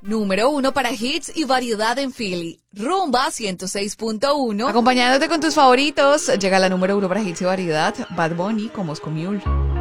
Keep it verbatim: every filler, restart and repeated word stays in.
Número uno para hits y variedad en Philly. Rumba ciento seis punto uno. Acompañándote con tus favoritos, llega la número uno para hits y variedad, Bad Bunny con Moscow Mule.